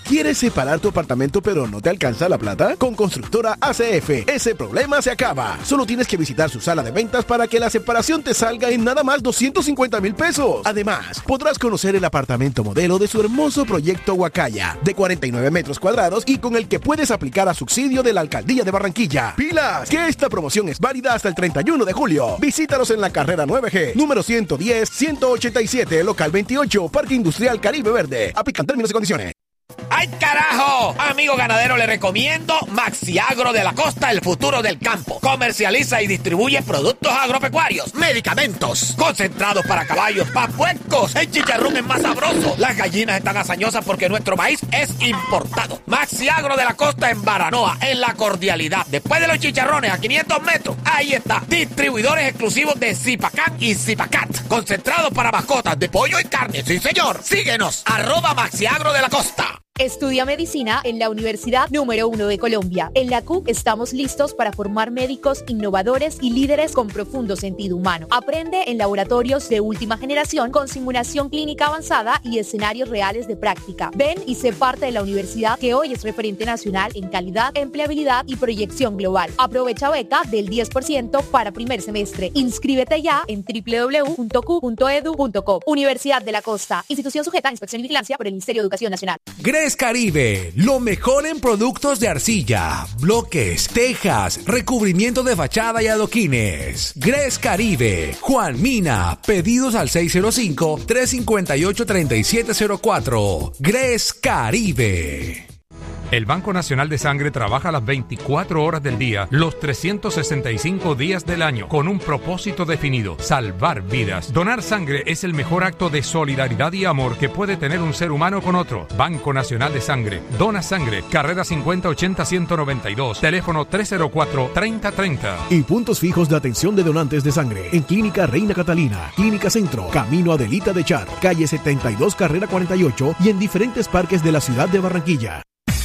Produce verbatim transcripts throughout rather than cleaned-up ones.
¿Quieres separar tu apartamento pero no te alcanza la plata? Con Constructora A C F, ese problema se acaba. Solo tienes que visitar su sala de ventas para que la separación te salga en nada más doscientos cincuenta mil pesos. Además, podrás conocer el apartamento modelo de su hermoso proyecto Huacaya, de cuarenta y nueve metros cuadrados y con el que puedes aplicar a subsidio de la Alcaldía de Barranquilla. ¡Pilas! Que esta promoción es válida hasta el treinta y uno de julio. Visítalos en la carrera nueve G, número ciento diez, ciento ochenta y siete, local veintiocho, Parque Industrial Caribe Verde. Aplican términos y condiciones. ¡Ay, carajo! Amigo ganadero, le recomiendo Maxiagro de la Costa, el futuro del campo. Comercializa y distribuye productos agropecuarios, medicamentos, concentrados para caballos, pa' puercos. El chicharrón es más sabroso. Las gallinas están hazañosas porque nuestro maíz es importado. Maxiagro de la Costa en Baranoa, en La Cordialidad. Después de los chicharrones, a quinientos metros, ahí está. Distribuidores exclusivos de Zipacán y Zipacat. Concentrados para mascotas de pollo y carne. ¡Sí, señor! Síguenos, arroba Maxiagro de la Costa. Estudia medicina en la Universidad número uno de Colombia. En la C U C estamos listos para formar médicos innovadores y líderes con profundo sentido humano. Aprende en laboratorios de última generación con simulación clínica avanzada y escenarios reales de práctica. Ven y sé parte de la universidad que hoy es referente nacional en calidad, empleabilidad y proyección global. Aprovecha beca del diez por ciento para primer semestre. Inscríbete ya en doble u doble u doble u punto q punto e d u punto co. Universidad de la Costa. Institución sujeta a inspección y vigilancia por el Ministerio de Educación Nacional. Gres Caribe, lo mejor en productos de arcilla, bloques, tejas, recubrimiento de fachada y adoquines. Gres Caribe, Juan Mina, pedidos al seis cero cinco, tres cinco ocho, tres siete cero cuatro. Gres Caribe. El Banco Nacional de Sangre trabaja las veinticuatro horas del día, los trescientos sesenta y cinco días del año, con un propósito definido: salvar vidas. Donar sangre es el mejor acto de solidaridad y amor que puede tener un ser humano con otro. Banco Nacional de Sangre. Dona sangre. Carrera cincuenta ochenta ciento noventa y dos. Teléfono tres cero cuatro, treinta treinta. Y puntos fijos de atención de donantes de sangre en Clínica Reina Catalina, Clínica Centro, Camino Adelita de Char, calle setenta y dos, carrera cuarenta y ocho y en diferentes parques de la ciudad de Barranquilla.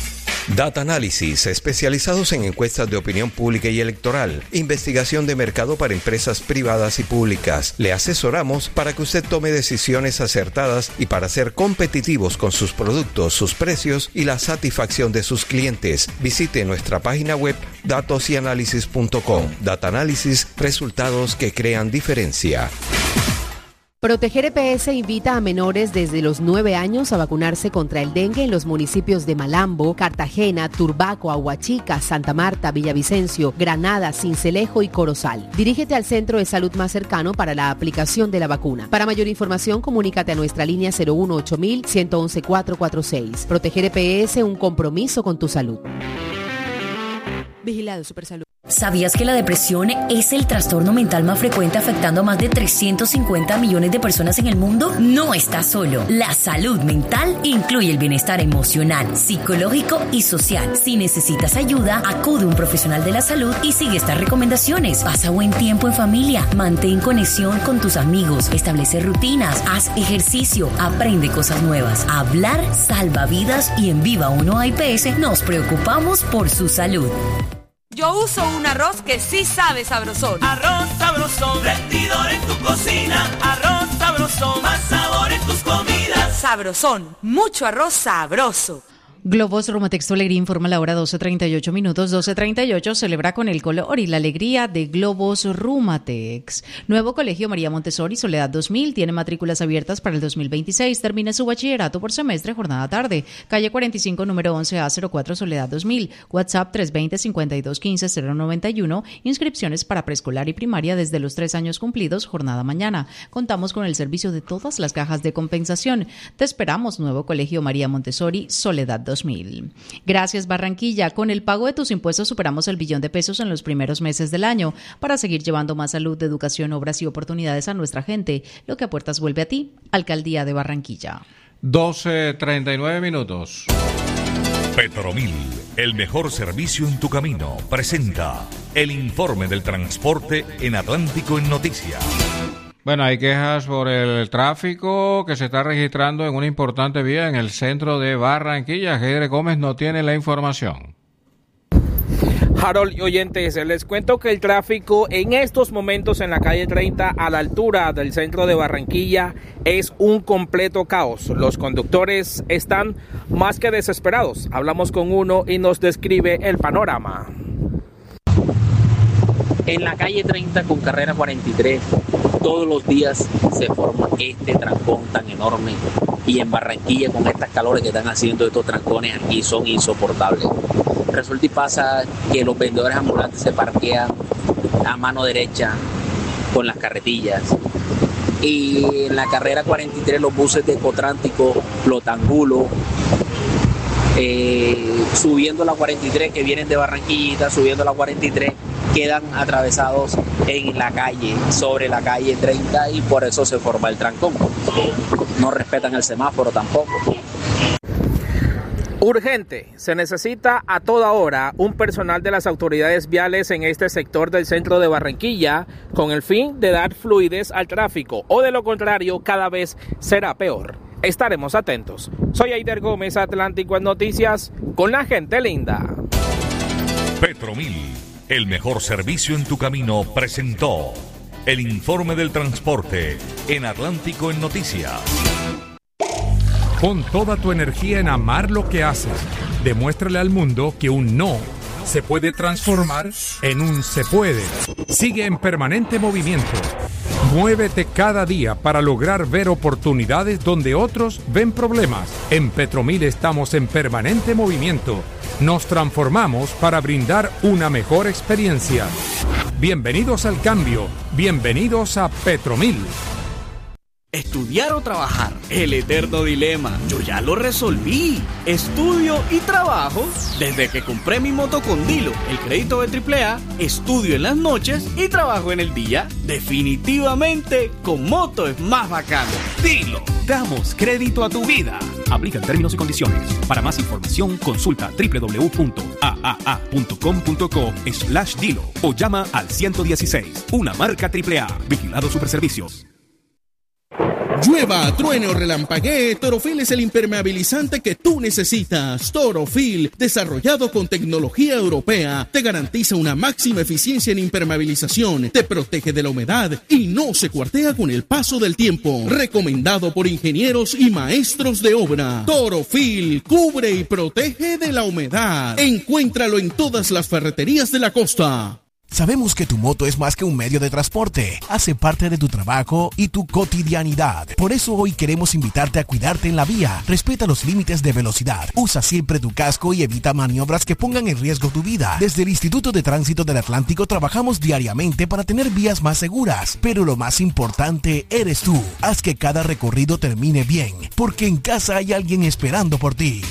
Data Analysis, especializados en encuestas de opinión pública y electoral, investigación de mercado para empresas privadas y públicas. Le asesoramos para que usted tome decisiones acertadas y para ser competitivos con sus productos, sus precios y la satisfacción de sus clientes. Visite nuestra página web datos y análisis punto com. Data Analysis, resultados que crean diferencia. Proteger E P S invita a menores desde los nueve años a vacunarse contra el dengue en los municipios de Malambo, Cartagena, Turbaco, Aguachica, Santa Marta, Villavicencio, Granada, Sincelejo y Corozal. Dirígete al centro de salud más cercano para la aplicación de la vacuna. Para mayor información, comunícate a nuestra línea cero uno ocho mil, ciento once, cuatrocientos cuarenta y seis. Proteger E P S, un compromiso con tu salud. Vigilado Supersalud. ¿Sabías que la depresión es el trastorno mental más frecuente afectando a más de trescientos cincuenta millones de personas en el mundo? No estás solo. La salud mental incluye el bienestar emocional, psicológico y social. Si necesitas ayuda, acude a un profesional de la salud y sigue estas recomendaciones. Pasa buen tiempo en familia, mantén conexión con tus amigos, establece rutinas, haz ejercicio, aprende cosas nuevas. Hablar salva vidas y en Viva uno A I P S nos preocupamos por su salud. Yo uso un arroz que sí sabe sabrosón. Arroz sabrosón, rendidor en tu cocina. Arroz sabrosón, más sabor en tus comidas. Sabrosón, mucho arroz sabroso. Globos Rumatex Solería informa la hora doce treinta y ocho minutos. doce treinta y ocho celebra con el color y la alegría de Globos Rumatex. Nuevo Colegio María Montessori Soledad dos mil tiene matrículas abiertas para el dos mil veintiséis. Termine su bachillerato por semestre, jornada tarde. Calle cuarenta y cinco, número once A cero cuatro, Soledad dos mil. WhatsApp tres dos cero, cincuenta y dos quince, cero noventa y uno. Inscripciones para preescolar y primaria desde los tres años cumplidos, jornada mañana. Contamos con el servicio de todas las cajas de compensación. Te esperamos, Nuevo Colegio María Montessori Soledad dos mil. Gracias, Barranquilla. Con el pago de tus impuestos superamos el billón de pesos en los primeros meses del año para seguir llevando más salud, educación, obras y oportunidades a nuestra gente. Lo que apuertas vuelve a ti. Alcaldía de Barranquilla. doce treinta y nueve minutos. Petromil, el mejor servicio en tu camino, presenta el informe del transporte en Atlántico en Noticias. Bueno, hay quejas por el tráfico que se está registrando en una importante vía en el centro de Barranquilla. Heidre Gómez no tiene la información. Harold y oyentes, les cuento que el tráfico en estos momentos en la calle treinta a la altura del centro de Barranquilla es un completo caos. Los conductores están más que desesperados. Hablamos con uno y nos describe el panorama. En la calle treinta con carrera cuarenta y tres, todos los días se forma este trancón tan enorme. Y en Barranquilla, con estas calores que están haciendo, estos trancones aquí son insoportables. Resulta y pasa que los vendedores ambulantes se parquean a mano derecha con las carretillas. Y en la carrera cuarenta y tres los buses de Ecotrántico, Flotangulo, eh, subiendo la cuarenta y tres, que vienen de Barranquillita, subiendo la cuarenta y tres, quedan atravesados en la calle, sobre la calle treinta, y por eso se forma el trancón. No respetan el semáforo tampoco. Urgente, se necesita a toda hora un personal de las autoridades viales en este sector del centro de Barranquilla con el fin de dar fluidez al tráfico, o de lo contrario cada vez será peor. Estaremos atentos. Soy Aider Gómez, Atlántico en Noticias, con la gente linda. Petromil, el mejor servicio en tu camino, presentó el informe del transporte en Atlántico en Noticias. Pon toda tu energía en amar lo que haces. Demuéstrale al mundo que un no se puede transformar en un se puede. Sigue en permanente movimiento. Muévete cada día para lograr ver oportunidades donde otros ven problemas. En Petromil estamos en permanente movimiento. Nos transformamos para brindar una mejor experiencia. Bienvenidos al cambio. Bienvenidos a Petromil. Estudiar o trabajar, el eterno dilema. Yo ya lo resolví. Estudio y trabajo. Desde que compré mi moto con Dilo, el crédito de triple A, estudio en las noches y trabajo en el día. Definitivamente, con moto es más bacano. Dilo, damos crédito a tu vida. Aplica en términos y condiciones. Para más información, consulta doble u doble u doble u punto a a a punto com punto co slash Dilo o llama al ciento dieciséis. Una marca triple A. Vigilado Superservicios. Llueva, truene o relampaguee, Torofil es el impermeabilizante que tú necesitas. Torofil, desarrollado con tecnología europea, te garantiza una máxima eficiencia en impermeabilización, te protege de la humedad y no se cuartea con el paso del tiempo. Recomendado por ingenieros y maestros de obra. Torofil, cubre y protege de la humedad. Encuéntralo en todas las ferreterías de la costa. Sabemos que tu moto es más que un medio de transporte, hace parte de tu trabajo y tu cotidianidad. Por eso hoy queremos invitarte a cuidarte en la vía. Respeta los límites de velocidad, usa siempre tu casco y evita maniobras que pongan en riesgo tu vida. Desde el Instituto de Tránsito del Atlántico trabajamos diariamente para tener vías más seguras, pero lo más importante eres tú. Haz que cada recorrido termine bien, porque en casa hay alguien esperando por ti.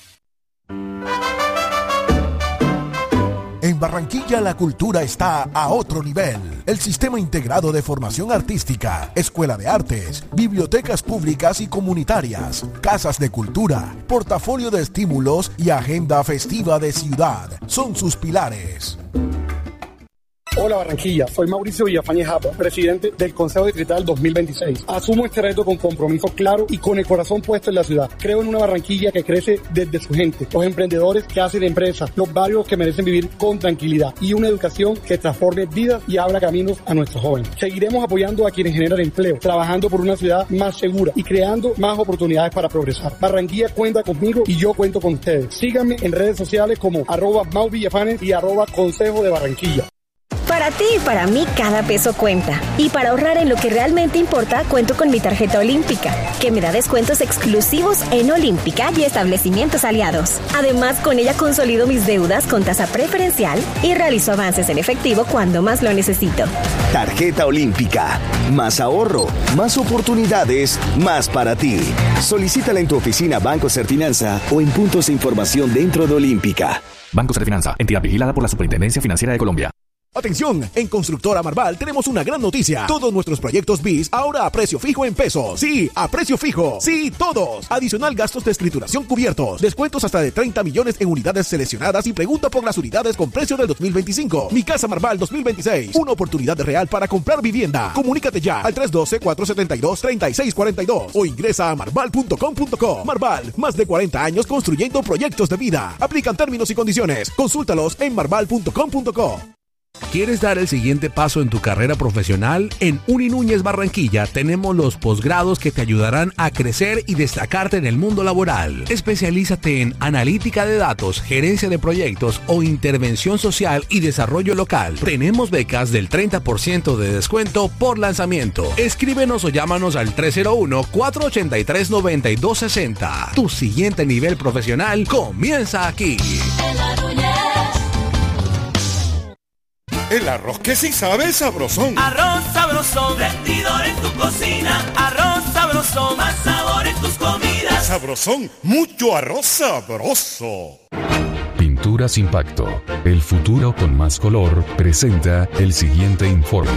En Barranquilla la cultura está a otro nivel. El Sistema Integrado de Formación Artística, Escuela de Artes, bibliotecas públicas y comunitarias, casas de cultura, portafolio de estímulos y agenda festiva de ciudad son sus pilares. Hola Barranquilla, soy Mauricio Villafañe Japa, presidente del Consejo Distrital dos mil veintiséis. Asumo este reto con compromiso claro y con el corazón puesto en la ciudad. Creo en una Barranquilla que crece desde su gente, los emprendedores que hacen empresas, los barrios que merecen vivir con tranquilidad y una educación que transforme vidas y abra caminos a nuestros jóvenes. Seguiremos apoyando a quienes generan empleo, trabajando por una ciudad más segura y creando más oportunidades para progresar. Barranquilla cuenta conmigo y yo cuento con ustedes. Síganme en redes sociales como arroba Mau Villafanes y arroba Consejo de Barranquilla. Para ti y para mí cada peso cuenta. Y para ahorrar en lo que realmente importa, cuento con mi tarjeta Olímpica, que me da descuentos exclusivos en Olímpica y establecimientos aliados. Además, con ella consolido mis deudas con tasa preferencial y realizo avances en efectivo cuando más lo necesito. Tarjeta Olímpica. Más ahorro, más oportunidades, más para ti. Solicítala en tu oficina Banco Serfinanza o en puntos de información dentro de Olímpica. Banco Serfinanza, entidad vigilada por la Superintendencia Financiera de Colombia. Atención, en Constructora Marval tenemos una gran noticia. Todos nuestros proyectos B I S ahora a precio fijo en pesos. Sí, a precio fijo. Sí, todos. Adicional gastos de escrituración cubiertos. Descuentos hasta de treinta millones en unidades seleccionadas y pregunta por las unidades con precio del dos mil veinticinco. Mi Casa Marval dos mil veintiséis. Una oportunidad real para comprar vivienda. Comunícate ya al tres uno dos, cuatro siete dos, tres seis cuatro dos o ingresa a marval punto com punto co. Marval, más de cuarenta años construyendo proyectos de vida. Aplican términos y condiciones. Consúltalos en marval punto com punto co. ¿Quieres dar el siguiente paso en tu carrera profesional? En Uni Núñez Barranquilla tenemos los posgrados que te ayudarán a crecer y destacarte en el mundo laboral. Especialízate en analítica de datos, gerencia de proyectos o intervención social y desarrollo local. Tenemos becas del treinta por ciento de descuento por lanzamiento. Escríbenos o llámanos al tres cero uno, cuatro ocho tres, nueve dos seis cero. Tu siguiente nivel profesional comienza aquí. El arroz que sí sabe es sabrosón. Arroz sabrosón, rendidor en tu cocina. Arroz sabrosón, más sabor en tus comidas. Sabrosón, mucho arroz sabroso. Pinturas Impacto, el futuro con más color, presenta el siguiente informe.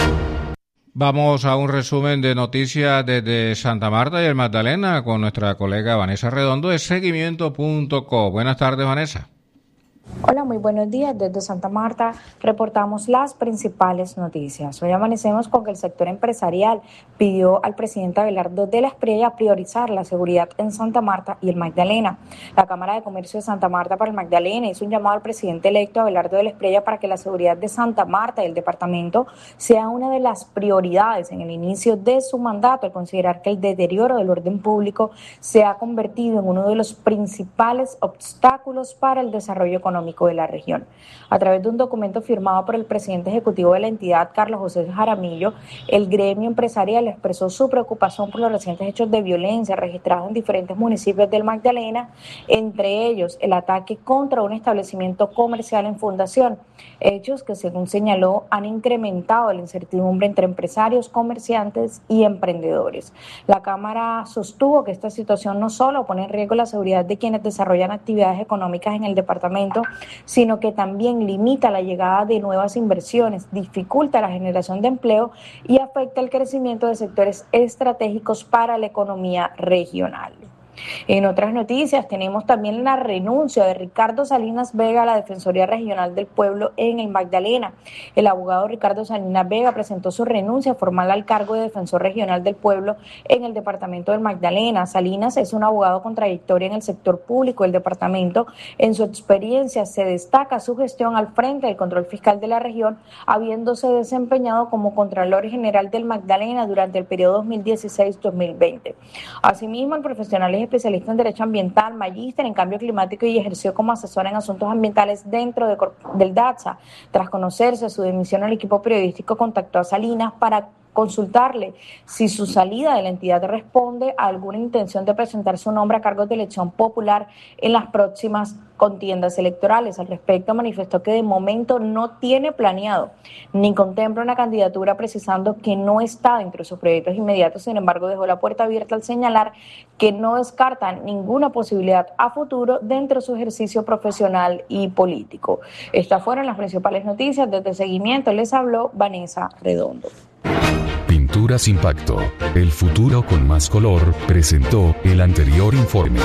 Vamos a un resumen de noticias desde Santa Marta y el Magdalena con nuestra colega Vanessa Redondo de seguimiento punto co. Buenas tardes, Vanessa. Hola, muy buenos días. Desde Santa Marta reportamos las principales noticias. Hoy amanecemos con que el sector empresarial pidió al presidente Abelardo de la Espriella priorizar la seguridad en Santa Marta y el Magdalena. La Cámara de Comercio de Santa Marta para el Magdalena hizo un llamado al presidente electo Abelardo de la Espriella para que la seguridad de Santa Marta y el departamento sea una de las prioridades en el inicio de su mandato, al considerar que el deterioro del orden público se ha convertido en uno de los principales obstáculos para el desarrollo económico de la región. A través de un documento firmado por el presidente ejecutivo de la entidad, Carlos José Jaramillo, el gremio empresarial expresó su preocupación por los recientes hechos de violencia registrados en diferentes municipios del Magdalena, entre ellos el ataque contra un establecimiento comercial en Fundación, hechos que, según señaló, han incrementado la incertidumbre entre empresarios, comerciantes y emprendedores. La Cámara sostuvo que esta situación no solo pone en riesgo la seguridad de quienes desarrollan actividades económicas en el departamento, sino que también limita la llegada de nuevas inversiones, dificulta la generación de empleo y afecta el crecimiento de sectores estratégicos para la economía regional. En otras noticias tenemos también la renuncia de Ricardo Salinas Vega a la Defensoría Regional del Pueblo en el Magdalena. El abogado Ricardo Salinas Vega presentó su renuncia formal al cargo de Defensor Regional del Pueblo en el departamento del Magdalena. Salinas es un abogado con trayectoria en el sector público del departamento. En su experiencia se destaca su gestión al frente del control fiscal de la región, habiéndose desempeñado como Contralor General del Magdalena durante el periodo dos mil dieciséis a dos mil veinte. Asimismo, el profesional es especialista en Derecho Ambiental, magíster en Cambio Climático y ejerció como asesor en asuntos ambientales dentro de, del DATSA. Tras conocerse su dimisión, el equipo periodístico contactó a Salinas para consultarle si su salida de la entidad responde a alguna intención de presentar su nombre a cargos de elección popular en las próximas contiendas electorales. Al respecto, manifestó que de momento no tiene planeado ni contempla una candidatura, precisando que no está dentro de sus proyectos inmediatos. Sin embargo, dejó la puerta abierta al señalar que no descarta ninguna posibilidad a futuro dentro de su ejercicio profesional y político. Estas fueron las principales noticias. Desde Seguimiento les habló Vanessa Redondo. Pinturas Impacto, el futuro con más color, presentó el anterior informe.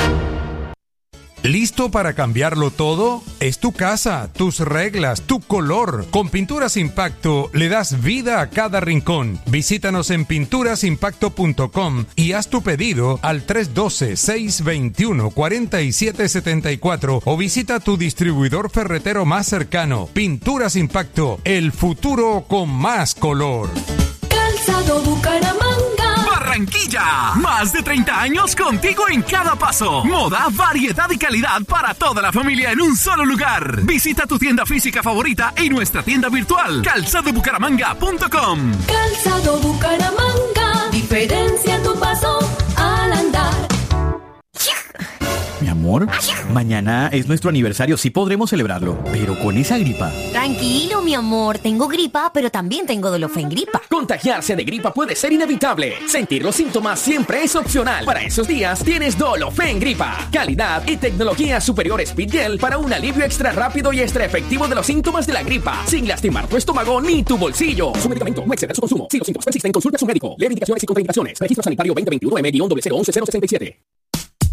¿Listo para cambiarlo todo? Es tu casa, tus reglas, tu color. Con Pinturas Impacto le das vida a cada rincón. Visítanos en pinturas impacto punto com y haz tu pedido al tres uno dos, seis dos uno, cuatro siete siete cuatro o visita tu distribuidor ferretero más cercano. Pinturas Impacto, el futuro con más color. Calzado Bucaramanga, Barranquilla, más de treinta años contigo en cada paso. Moda, variedad y calidad para toda la familia en un solo lugar. Visita tu tienda física favorita y nuestra tienda virtual, calzado bucaramanga punto com. Calzado Bucaramanga, diferencia tu paso al andar. Mi amor, mañana es nuestro aniversario, sí podremos celebrarlo, pero con esa gripa. Tranquilo, mi amor, tengo gripa, pero también tengo Dolofen gripa. Contagiarse de gripa puede ser inevitable. Sentir los síntomas siempre es opcional. Para esos días tienes Dolofen gripa. Calidad y tecnología superior Speed Gel para un alivio extra rápido y extra efectivo de los síntomas de la gripa, sin lastimar tu estómago ni tu bolsillo. Su medicamento no excede su consumo. Si los síntomas persisten, consulte a su médico. Leer indicaciones y contraindicaciones. Registro sanitario veinte veintiuno M cero once cero sesenta y siete.